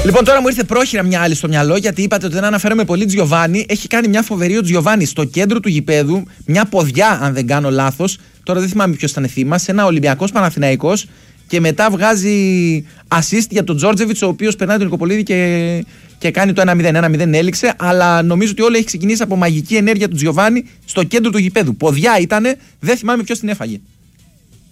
Λοιπόν, τώρα μου ήρθε πρόχειρα μια άλλη στο μυαλό, γιατί είπατε ότι δεν αναφέρομαι πολύ Τζιοβάνι. Έχει κάνει μια φοβερή ο Τζιοβάνι στο κέντρο του γηπέδου, μια ποδιά, αν δεν κάνω λάθος. Τώρα δεν θυμάμαι ποιος ήταν θύμα, σε ένα Ολυμπιακός Παναθηναϊκός. Και μετά βγάζει assist για τον Τζόρτζεβιτς, ο οποίος περνάει τον Νικοπολίδη και κάνει το 1-0. 1-0 έληξε, αλλά νομίζω ότι όλο έχει ξεκινήσει από μαγική ενέργεια του Τζιοβάνι στο κέντρο του γηπέδου. Ποδιά ήτανε, δεν θυμάμαι ποιος την έφαγε.